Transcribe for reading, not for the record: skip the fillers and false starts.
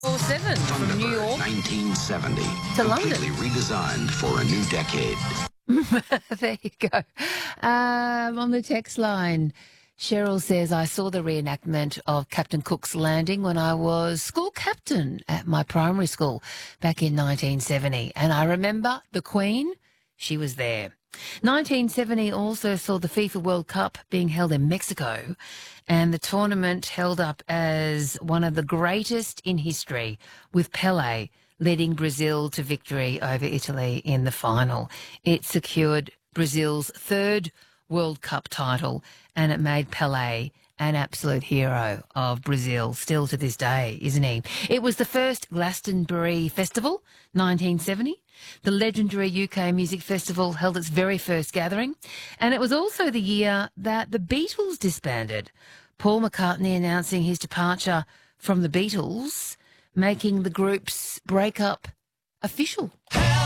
7 from New York 1970. to London. Completely redesigned for a new decade. There you go. On the text line, Cheryl says, I saw the reenactment of Captain Cook's Landing when I was school captain at my primary school back in 1970. And I remember the Queen, she was there. 1970 also saw the FIFA World Cup being held in Mexico, and the tournament held up as one of the greatest in history, with Pelé leading Brazil to victory over Italy in the final. It secured Brazil's third World Cup title, and it made Pelé an absolute hero of Brazil, still to this day, isn't he? It was the first Glastonbury Festival, 1970. The legendary UK Music Festival held its very first gathering, and it was also the year that the Beatles disbanded. Paul McCartney announcing his departure from the Beatles, making the group's breakup official.